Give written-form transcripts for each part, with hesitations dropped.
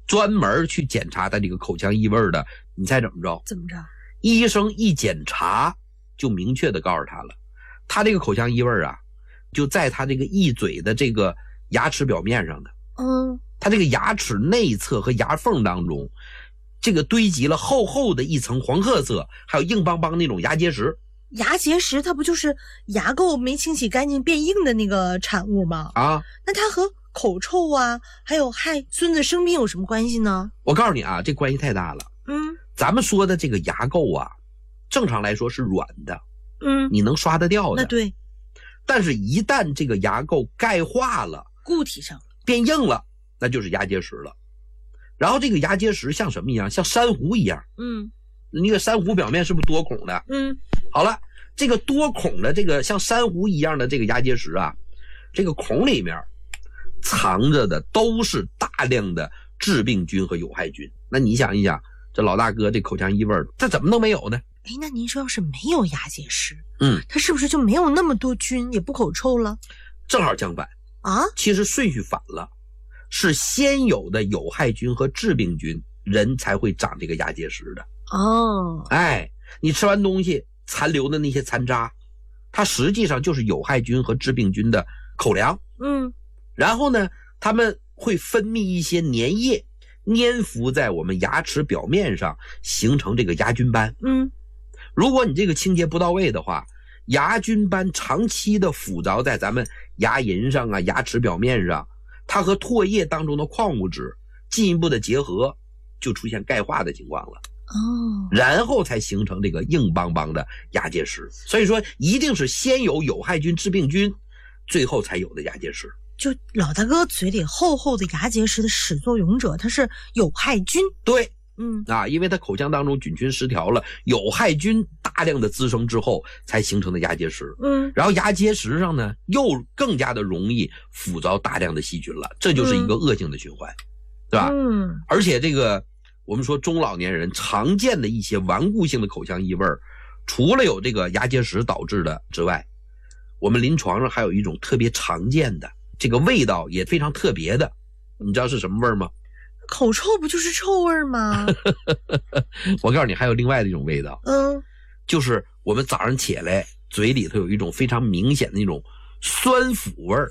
专门去检查他这个口腔异味的，你猜怎么着？ 怎么着？ 医生一检查就明确的告诉他了，他这个口腔异味啊，就在他这个异嘴的这个牙齿表面上的。他这个牙齿内侧和牙缝当中，这个堆积了厚厚的一层黄褐色，还有硬邦邦那种牙结石。 牙结石它不就是牙垢没清洗干净变硬的那个产物吗？ 啊， 那它和口臭啊，还有害孙子生病有什么关系呢？ 我告诉你啊，这关系太大了。咱们说的这个牙垢啊，正常来说是软的，你能刷得掉的。 那对。 但是一旦这个牙垢钙化了， 固体上了， 变硬了，那就是牙结石了。然后这个牙结石像什么一样？像珊瑚一样。那个珊瑚表面是不是多孔的？好了，这个多孔的这个像珊瑚一样的这个牙结石啊，这个孔里面藏着的都是大量的致病菌和有害菌。那你想一想，这老大哥这口腔异味这怎么能没有呢？ 那您说要是没有牙结石，它是不是就没有那么多菌，也不口臭了？ 正好相反啊， 其实顺序反了，是先有的有害菌和致病菌，人才会长这个牙结石的。你吃完东西残留的那些残渣，它实际上就是有害菌和致病菌的口粮。然后呢，它们会分泌一些粘液，粘附在我们牙齿表面上，形成这个牙菌斑。如果你这个清洁不到位的话，牙菌斑长期的附着在咱们牙龈上啊、牙齿表面上，它和唾液当中的矿物质进一步的结合，就出现钙化的情况了。然后才形成这个硬邦邦的牙结石。所以说一定是先有有害菌致病菌，最后才有的牙结石。 就老大哥嘴里厚厚的牙结石的始作俑者，它是有害菌。 对，因为它口腔当中菌群失调了，有害菌大量的滋生之后才形成的牙结石。然后牙结石上呢又更加的容易附着大量的细菌了，这就是一个恶性的循环，对吧？而且这个我们说中老年人常见的一些顽固性的口腔异味，除了有这个牙结石导致的之外，我们临床上还有一种特别常见的，这个味道也非常特别的，你知道是什么味吗？ 口臭不就是臭味吗？ 我告诉你，还有另外的一种味道，就是我们早上起来嘴里头有一种非常明显的那种酸腐味儿。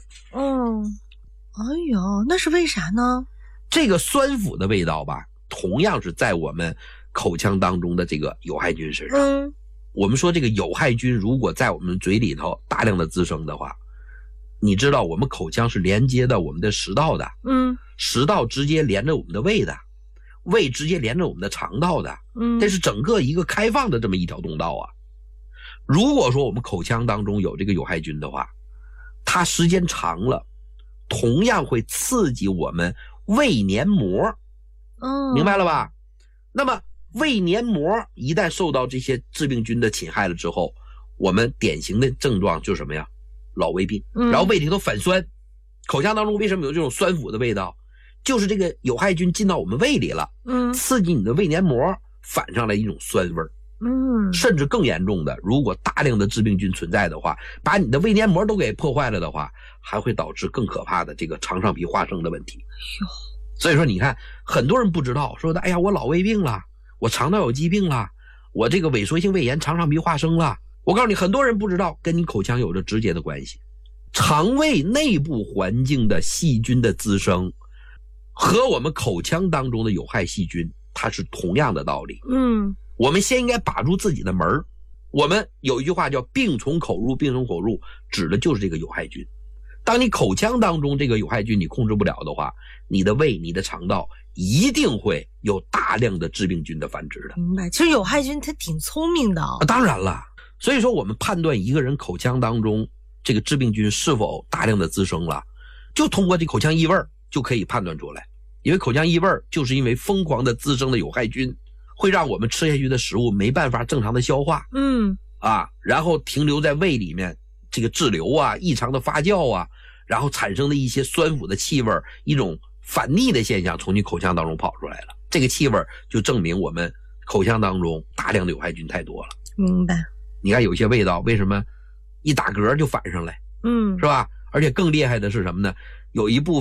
那是为啥呢？ 这个酸腐的味道吧，同样是在我们口腔当中的这个有害菌身上。我们说这个有害菌如果在我们嘴里头大量的滋生的话，你知道我们口腔是连接到我们的食道的，食道直接连着我们的胃的，胃直接连着我们的肠道的，这是整个一个开放的这么一条通道啊。如果说我们口腔当中有这个有害菌的话，它时间长了，同样会刺激我们胃黏膜。明白了吧？那么胃黏膜一旦受到这些致病菌的侵害了之后，我们典型的症状就是什么呀？老胃病。然后胃里头反酸，口腔当中为什么有这种酸腐的味道？就是这个有害菌进到我们胃里了，刺激你的胃黏膜，反上来一种酸味儿。甚至更严重的，如果大量的致病菌存在的话，把你的胃黏膜都给破坏了的话，还会导致更可怕的这个肠上皮化生的问题。所以说你看，很多人不知道，说的哎呀，我老胃病了，我肠道有疾病了，我这个萎缩性胃炎肠上皮化生了。我告诉你，很多人不知道，跟你口腔有着直接的关系。肠胃内部环境的细菌的滋生和我们口腔当中的有害细菌，它是同样的道理。我们先应该把住自己的门。我们有一句话叫病从口入，病从口入，指的就是这个有害菌。当你口腔当中这个有害菌你控制不了的话，你的胃、你的肠道一定会有大量的致病菌的繁殖的。 明白，其实有害菌它挺聪明的当然了，所以说我们判断一个人口腔当中这个致病菌是否大量的滋生了，就通过这口腔异味就可以判断出来。因为口腔异味就是因为疯狂的滋生的有害菌，会让我们吃下去的食物没办法正常的消化，然后停留在胃里面，这个滞留啊、异常的发酵啊，然后产生的一些酸腐的气味，一种反逆的现象从你口腔当中跑出来了。这个气味就证明我们口腔当中大量的有害菌太多了。 明白。 你看有些味道为什么一打嗝就反上来，是吧？而且更厉害的是什么呢？有一部分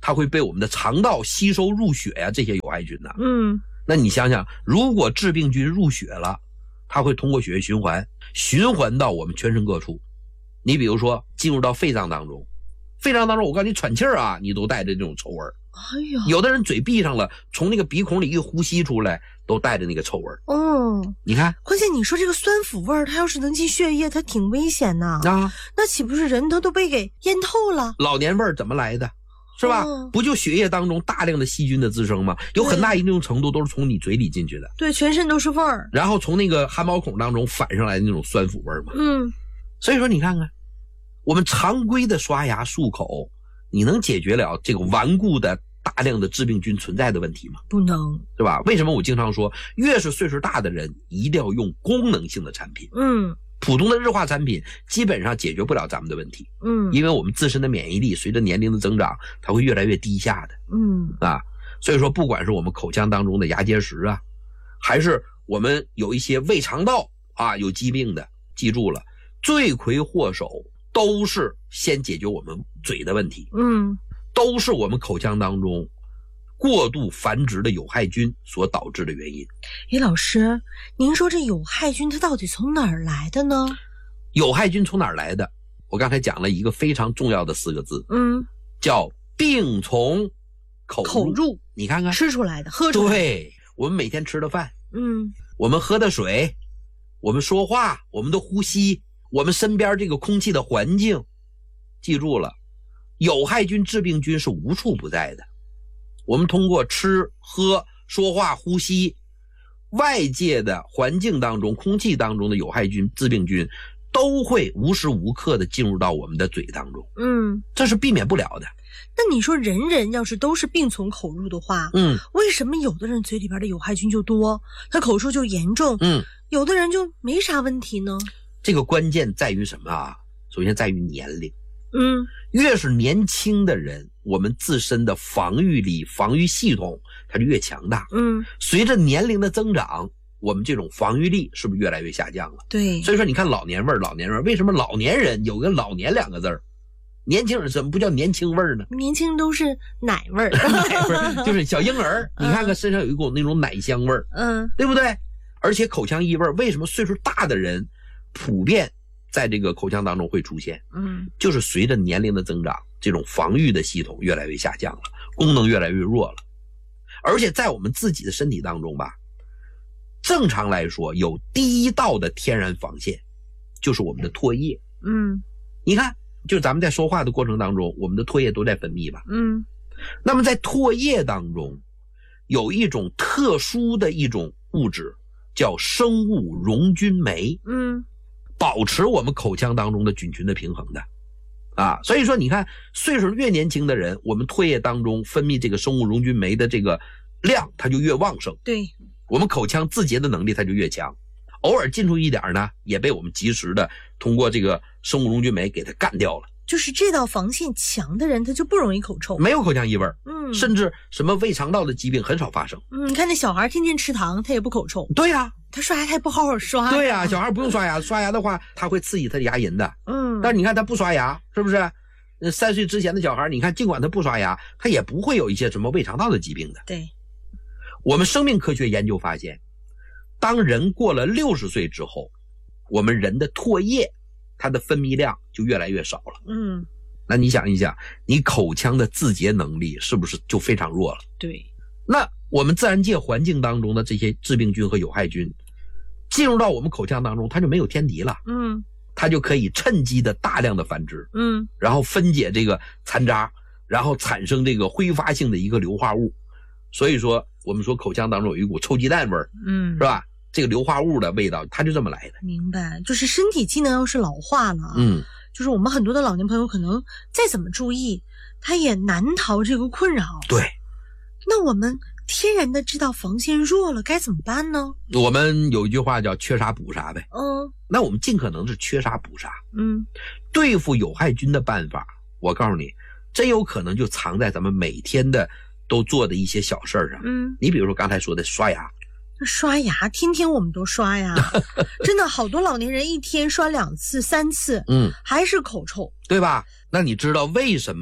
它会被我们的肠道吸收入血呀，这些有害菌呢。 那你想想，如果致病菌入血了，它会通过血液循环到我们全身各处。你比如说进入到肺脏当中，我告诉你喘气儿啊，你都带着这种臭味儿。有的人嘴闭上了，从那个鼻孔里一呼吸出来，都带着那个臭味儿。你看， 关键你说这个酸腐味儿，它要是能进血液，它挺危险的啊。那岂不是人他都被给淹透了？ 老年味儿怎么来的？是吧？不就血液当中大量的细菌的滋生吗？有很大一定程度都是从你嘴里进去的。 对，全身都是味儿。 然后从那个汗毛孔当中反上来的那种酸腐味儿嘛。所以说你看看，我们常规的刷牙漱口，你能解决了这个顽固的大量的致病菌存在的问题吗？ 不能， 是吧？为什么我经常说，越是岁数大的人，一定要用功能性的产品。普通的日化产品基本上解决不了咱们的问题。因为我们自身的免疫力随着年龄的增长，它会越来越低下的。所以说不管是我们口腔当中的牙结石啊，还是我们有一些胃肠道啊有疾病的，记住了，罪魁祸首都是先解决我们嘴的问题。都是我们口腔当中过度繁殖的有害菌所导致的原因。 老师，您说这有害菌它到底从哪儿来的呢？ 有害菌从哪儿来的？我刚才讲了一个非常重要的4个字，叫病从口入。你看看， 吃出来的，喝出来的。 对，我们每天吃的饭，我们喝的水，我们说话，我们的呼吸，我们身边这个空气的环境，记住了，有害菌、致病菌是无处不在的。我们通过吃、喝、说话、呼吸，外界的环境当中、空气当中的有害菌、致病菌都会无时无刻的进入到我们的嘴当中。这是避免不了的。 那你说人人要是都是病从口入的话，为什么有的人嘴里边的有害菌就多，他口臭就严重，有的人就没啥问题呢？ 这个关键在于什么啊？首先在于年龄。越是年轻的人，我们自身的防御力、防御系统它就越强大。随着年龄的增长，我们这种防御力是不是越来越下降了？ 对。 所以说你看老年味儿，为什么老年人有个老年2个字儿？年轻人怎么不叫年轻味儿呢？ 年轻都是奶味儿。 奶味儿就是小婴儿，你看看身上有一股那种奶香味儿，对不对？而且口腔异味，为什么岁数大的人普遍在这个口腔当中会出现？就是随着年龄的增长，这种防御的系统越来越下降了，功能越来越弱了。而且在我们自己的身体当中吧，正常来说有第一道的天然防线，就是我们的唾液。你看，就是咱们在说话的过程当中，我们的唾液都在分泌吧。那么在唾液当中有一种特殊的一种物质叫生物溶菌酶，保持我们口腔当中的菌群的平衡的所以说你看，岁数越年轻的人，我们唾液当中分泌这个生物溶菌酶的这个量它就越旺盛， 对， 我们口腔自洁的能力它就越强。偶尔进出一点呢，也被我们及时的通过这个生物溶菌酶给它干掉了。 就是这道防线强的人，他就不容易口臭， 没有口腔异味，甚至什么胃肠道的疾病很少发生。 你看那小孩天天吃糖，他也不口臭。 对呀， 他刷牙他也不好好刷。 对呀，小孩不用刷牙，刷牙的话他会刺激他的牙龈的。但是你看他不刷牙，是不是？3岁之前的小孩，你看尽管他不刷牙，他也不会有一些什么胃肠道的疾病的。 对， 我们生命科学研究发现，当人过了60岁之后，我们人的唾液它的分泌量就越来越少了。那你想一想，你口腔的自洁能力是不是就非常弱了？ 对。 那我们自然界环境当中的这些致病菌和有害菌进入到我们口腔当中，它就没有天敌了。它就可以趁机的大量的繁殖。然后分解这个残渣，然后产生这个挥发性的一个硫化物。所以说我们说口腔当中有一股臭鸡蛋味儿，是吧？这个硫化物的味道它就这么来的。 明白，就是身体机能要是老化了，就是我们很多的老年朋友可能再怎么注意，他也难逃这个困扰。 对， 那我们天然的知道防线弱了该怎么办呢？ 我们有一句话叫缺啥补啥呗。那我们尽可能是缺啥补啥。对付有害菌的办法，我告诉你，真有可能就藏在咱们每天的都做的一些小事上。你比如说刚才说的刷牙。 刷牙天天我们都刷呀，真的好多老年人一天刷2次3次，还是口臭， 对吧？那你知道为什么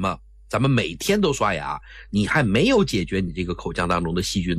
咱们每天都刷牙，你还没有解决你这个口腔当中的细菌